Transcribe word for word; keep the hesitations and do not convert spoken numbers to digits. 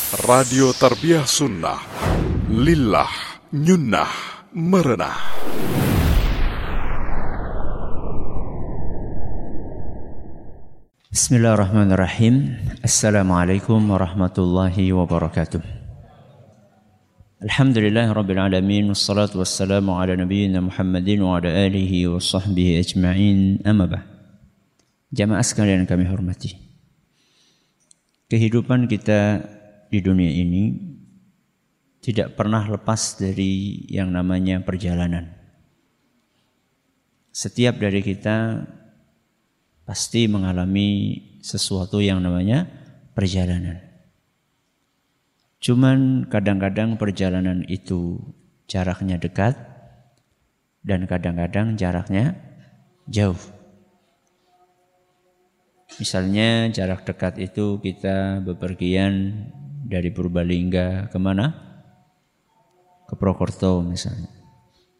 Radio Tarbiyah Sunnah, Lillah, Nyunnah, Merenah. Bismillahirrahmanirrahim. Assalamualaikum warahmatullahi wabarakatuh. Alhamdulillahi rabbil alamin, wassalatu wassalamu ala nabiyyina Muhammadin wa ala alihi wa sahbihi ajma'in, amma ba'd. Jamaah sekalian kami hormati, kehidupan kita di dunia ini tidak pernah lepas dari yang namanya perjalanan. Setiap dari kita pasti mengalami sesuatu yang namanya perjalanan. Cuman kadang-kadang perjalanan itu jaraknya dekat dan kadang-kadang jaraknya jauh. Misalnya jarak dekat itu kita bepergian dari Purbalingga kemana? Ke Purwokerto misalnya.